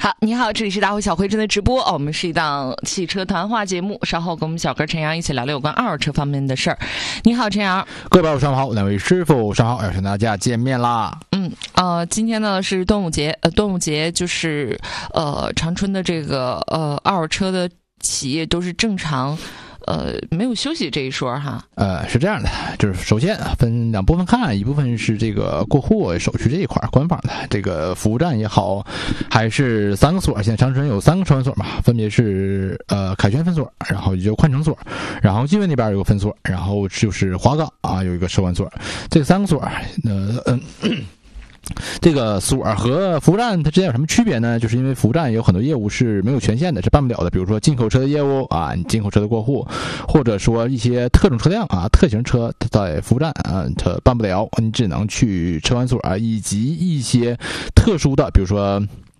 好，你好，这里是大辉小辉正在直播我们是一档汽车谈话节目，稍后跟我们小哥陈阳一起聊聊有关二手车方面的事儿。你好，陈阳。 各位朋友上午好，两位师傅上午好，要跟大家见面啦。 今天呢是端午节，端午节就是长春的这个二手车的企业都是正常。没有休息这一说哈。 是这样的，就是首先分两部分看，一部分是这个过户手续这一块官方的这个服务站也好，还是三个所，现在长春有三个车管所嘛，分别是凯旋分所，然后就宽城所，然后金源那边有个分所，然后就是华港啊有一个车管所，这三个所这个所和服务站它之间有什么区别呢？就是因为服务站有很多业务是没有权限的，是办不了的，比如说进口车的业务啊，你进口车的过户，或者说一些特种车辆啊、特型车，在服务站啊它办不了，你只能去车管所啊，以及一些特殊的，比如说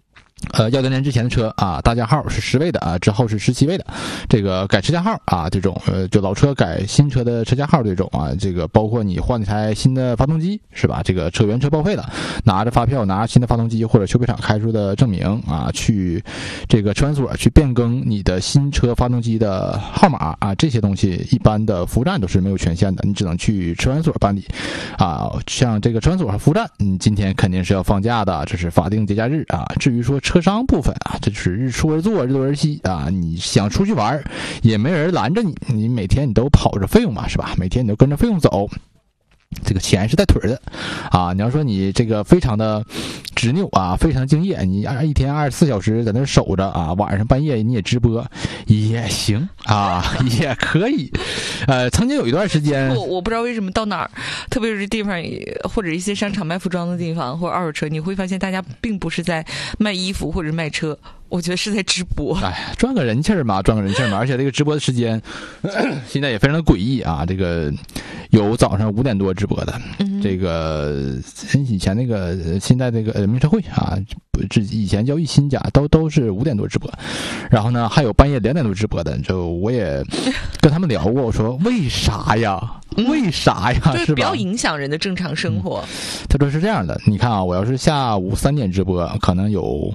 1多年之前的车啊，大架号是10位的啊，之后是17位的，这个改车架号啊，这种就老车改新车的车架号这种啊，这个包括你换一台新的发动机是吧？这个原车报废了，拿着发票，拿着新的发动机或者修配厂开出的证明啊，去这个车管所去变更你的新车发动机的号码啊，这些东西一般的服务站都是没有权限的，你只能去车管所办理啊。像这个车管所和服务站，今天肯定是要放假的，这是法定节假日啊。至于说车商部分啊，这就是日出而作，日落而息啊！你想出去玩，也没人拦着你，你每天你都跑着费用嘛，是吧？每天你都跟着费用走。这个钱是带腿的啊！你要说你这个非常的执拗啊，非常敬业，你一天24小时在那守着啊，晚上半夜你也直播也行啊，也可以。曾经有一段时间， 我不知道为什么到哪儿，特别是地方或者一些商场卖服装的地方或者二手车，你会发现大家并不是在卖衣服或者卖车，我觉得是在直播。 赚个人气儿嘛，而且这个直播的时间现在也非常的诡异啊！这个有早上5点多直播的，这个以前那个现在这个人民社会啊，以前叫一新家都是5点多直播，然后呢还有半夜2点多直播的，就我也跟他们聊过，我说为啥呀？为啥呀？ 就是比较影响人的正常生活。 他说是这样的，你看啊，我要是下午3点直播，可能有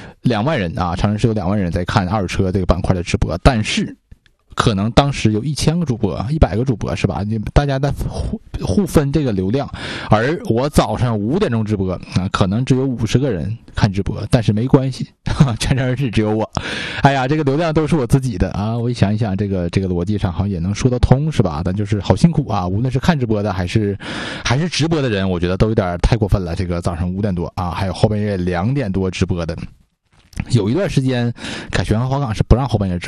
2万人啊，长春市有2万人在看二手车这个板块的直播，但是可能当时有1000个主播、100个主播是吧？大家在互分这个流量，而我早上5点钟直播啊，可能只有50个人看直播，但是没关系，全城市只有我。哎呀，这个流量都是我自己的啊！我一想一想，这个逻辑上好像也能说得通是吧？但就是好辛苦啊！无论是看直播的还是直播的人，我觉得都有点太过分了。这个早上5点多啊，还有后半夜2点多直播的。有一段时间，凯旋和华港是不让后半夜直播。